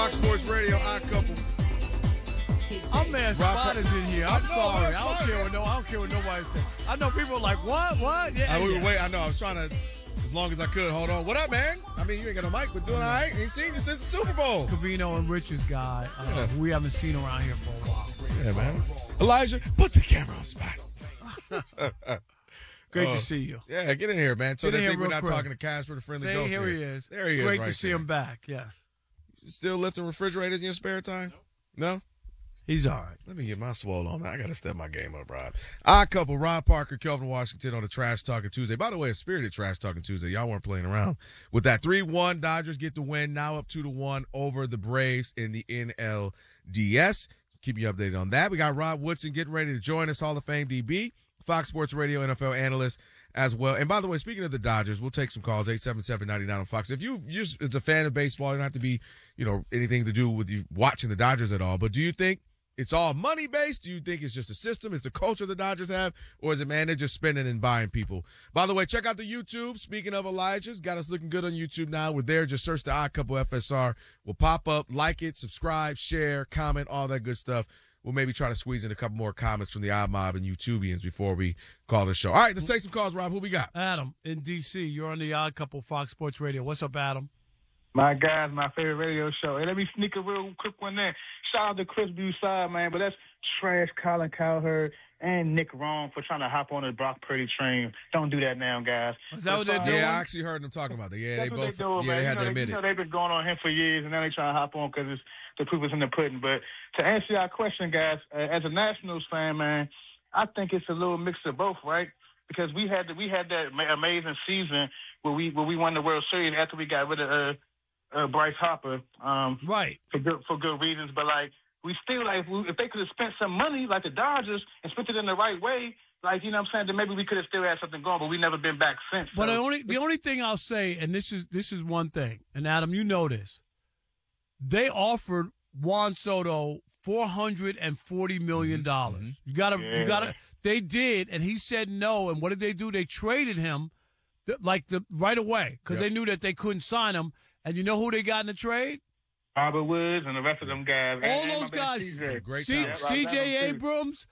Fox Sports Radio, Odd Couple. I'm mad Spot is in here. I'm sorry. I don't care what nobody says. I know people are like, what? Yeah. I know. I was trying to, as long as I could. Hold on. What up, man? I mean, you ain't got no mic, but doing all right. Ain't seen you since the Super Bowl. Covino and Rich's guy, who we haven't seen around here for a while. Yeah, man. Elijah, put the camera on Spot. Great to see you. Yeah, get in here, man. So they think we're not talking to Casper, the friendly ghost. Here he is. There he is. Great to see him back. Yes. Still lifting refrigerators in your spare time? No? He's all right. Let me get my swole on. I got to step my game up, Rob. Odd Couple, Rob Parker, Kelvin Washington on the Trash Talking Tuesday. By the way, a spirited Trash Talking Tuesday. Y'all weren't playing around with that. 3-1, Dodgers get the win. Now up 2-1 over the Braves in the NLDS. Keep you updated on that. We got Rob Woodson getting ready to join us, Hall of Fame DB, Fox Sports Radio NFL analyst as well. And by the way, speaking of the Dodgers, we'll take some calls, 877-99 on Fox. If you just as a fan of baseball, you don't have to be, anything to do with you watching the Dodgers at all. But do you think it's all money-based? Do you think it's just a system? Is the culture the Dodgers have? Or is it, man, they're just spending and buying people? By the way, check out the YouTube. Speaking of Elijah's, got us looking good on YouTube now. We're there. Just search the Odd Couple FSR. We'll pop up, like it, subscribe, share, comment, all that good stuff. We'll maybe try to squeeze in a couple more comments from the Odd Mob and YouTubians before we call the show. All right, let's take some calls, Rob. Who we got? Adam in D.C. You're on the Odd Couple Fox Sports Radio. What's up, Adam? My guys, my favorite radio show. Hey, let me sneak a real quick one in. Shout out to Chris Broussard, man, but that's trash Colin Cowherd and Nick Wrong for trying to hop on the Brock Purdy train. Don't do that now, guys. Is that what they're doing? Yeah, I actually heard them talking about that. Yeah, that's they what both. They doing, yeah, man. they had to admit it. it. They've been going on him for years, and now they trying to hop on because the proof is in the pudding. But to answer your question, guys, as a Nationals fan, man, I think it's a little mix of both, right? Because we had that amazing season where we won the World Series after we got rid of Bryce Harper, right? For good reasons, but we still if they could have spent some money like the Dodgers and spent it in the right way, what I'm saying, then maybe we could have still had something going, but we never been back since. But the only thing I'll say, and this is one thing, and Adam, you know this, they offered Juan Soto $440 million. Mm-hmm. You gotta. They did, and he said no. And what did they do? They traded him, right away because they knew that they couldn't sign him. And you know who they got in the trade? Robert Woods and the rest of them guys. All those guys. Great C.J. Abrams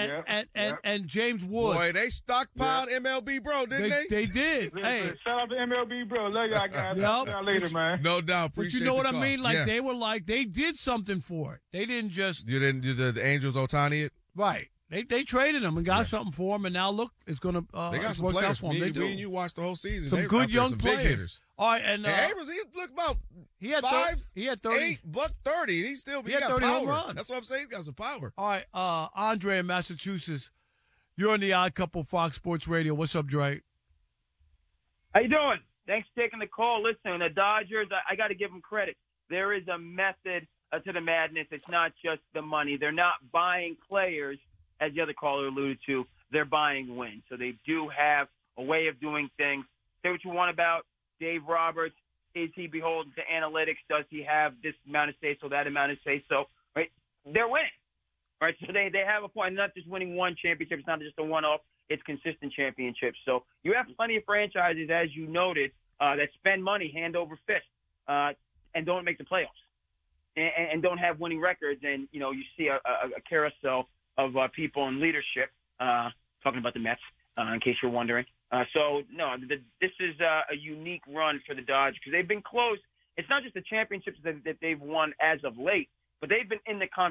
and James Wood. Boy, they stockpiled MLB Bro, didn't they? They did. Hey, shout out to MLB Bro. Love y'all guys. Yep. See y'all later, man. No doubt. But you know what I mean? They were they did something for it. They didn't just. You didn't do the Angels Ohtani it? Right. They traded him and got something for him, and now look, it's going to they got some work players. out for him. They do. Me and you watched the whole season. Some good young some players. Big hitters. All right, and Abrams, he looked about he had 30, 8, buck 30. He got 30 power. home runs. That's what I'm saying. He's got some power. All right, Andre in Massachusetts, you're on the Odd Couple Fox Sports Radio. What's up, Dre? How you doing? Thanks for taking the call. Listen, the Dodgers, I got to give them credit. There is a method to the madness. It's not just the money. They're not buying players, as the other caller alluded to. They're buying wins. So they do have a way of doing things. Say what you want about Dave Roberts. Is he beholden to analytics? Does he have this amount of say-so, that amount of say-so? Right? They're winning. Right? So they have a point. Not just winning one championship. It's not just a one-off. It's consistent championships. So you have plenty of franchises, as you noted, that spend money hand over fist and don't make the playoffs and don't have winning records. And, you see a carousel of people in leadership talking about the Mets, in case you're wondering. This is a unique run for the Dodgers because they've been close. It's not just the championships that they've won as of late, but they've been in the conversation.